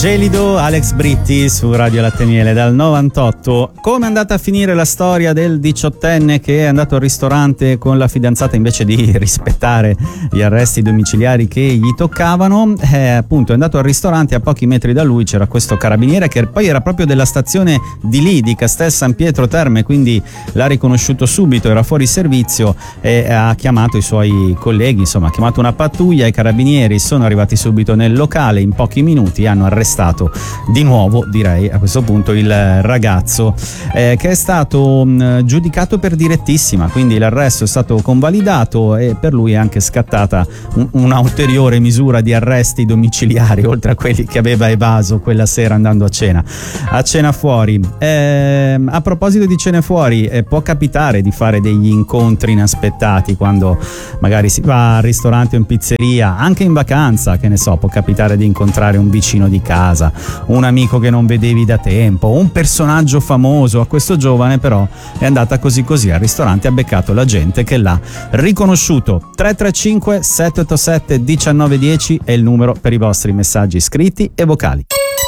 Gelido, Alex Britti su Radio Latte Miele dal 98. Come è andata a finire la storia del 18enne che è andato al ristorante con la fidanzata invece di rispettare gli arresti domiciliari che gli toccavano? Appunto è andato al ristorante, a pochi metri da lui c'era questo carabiniere che poi era proprio della stazione di lì, di Castel San Pietro Terme, quindi l'ha riconosciuto subito, era fuori servizio e ha chiamato i suoi colleghi, insomma ha chiamato una pattuglia, i carabinieri sono arrivati subito nel locale, in pochi minuti hanno arrestato di nuovo, direi a questo punto, il ragazzo che è stato giudicato per direttissima, quindi l'arresto è stato convalidato e per lui è anche scattata una ulteriore misura di arresti domiciliari oltre a quelli che aveva evaso quella sera andando a cena fuori. A proposito di cene fuori, può capitare di fare degli incontri inaspettati quando magari si va al ristorante o in pizzeria, anche in vacanza, che ne so, può capitare di incontrare un vicino di casa, un amico che non vedevi da tempo, un personaggio famoso. A questo giovane però è andata così al ristorante, ha beccato la gente che l'ha riconosciuto. 335 787 1910 è il numero per i vostri messaggi scritti e vocali.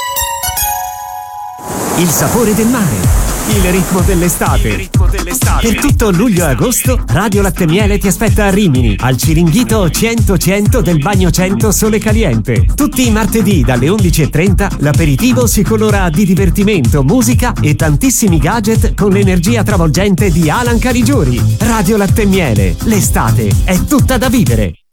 Il sapore del mare, il ritmo dell'estate. Per tutto luglio e agosto Radio Latte Miele ti aspetta a Rimini, al Ciringhito 100 del Bagno 100 Sole Caliente. Tutti i martedì dalle 11:30 l'aperitivo si colora di divertimento, musica e tantissimi gadget con l'energia travolgente di Alan Caligiuri. Radio Latte Miele, l'estate è tutta da vivere.